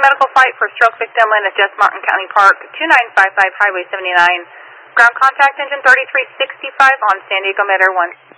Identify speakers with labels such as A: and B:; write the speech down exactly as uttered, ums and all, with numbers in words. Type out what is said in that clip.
A: medical fight for stroke victim Lynn at Jess Martin County Park, two nine five five Highway seventy-nine. Ground contact engine thirty-three sixty-five on San Diego Med Air one.